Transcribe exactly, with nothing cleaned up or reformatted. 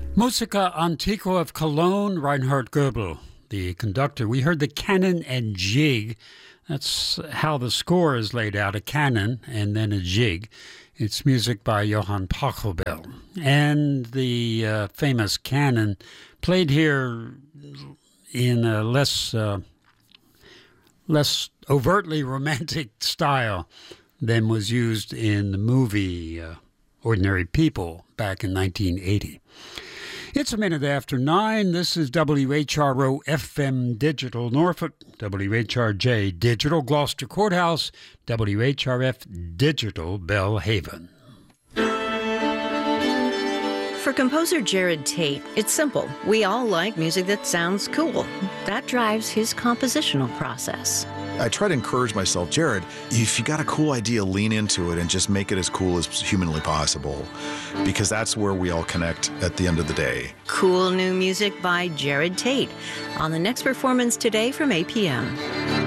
Musica Antiqua of Cologne, Reinhard Goebel, the conductor. We heard the canon and jig. That's how the score is laid out, a canon and then a jig. It's music by Johann Pachelbel. And the uh, famous canon played here in a less, uh, less overtly romantic style than was used in the movie uh, Ordinary People back in nineteen eighty. It's a minute after nine. This is W H R O F M Digital Norfolk, W H R J Digital Gloucester Courthouse, W H R F Digital Belhaven. For composer Jared Tate, it's simple. We all like music that sounds cool. That drives his compositional process. I try to encourage myself, Jared, if you got a cool idea, lean into it and just make it as cool as humanly possible, because that's where we all connect at the end of the day. Cool new music by Jared Tate on the next performance today from eight p.m.